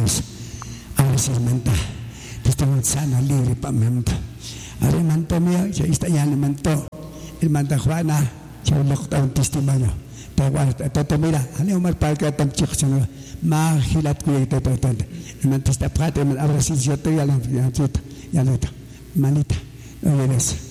Jesús. Ahora sí el manta. Estamos sana, libre para manta. Ahora el manta mío, ya está ya el manto. El manta Juana, ya le ha un testimonio. Te mira, ale Omar para que tan chico se no. Magilat cuya te pretende. El manta está prate, ahora sí yo te ya lo malita. No eres.